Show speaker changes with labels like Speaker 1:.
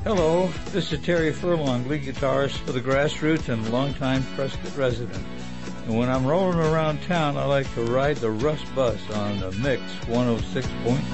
Speaker 1: Hello, this is Terry Furlong, lead guitarist for the Grassroots and longtime Prescott resident. And when I'm rolling around town, I like to ride the Rust Bus on the Mix 106.9.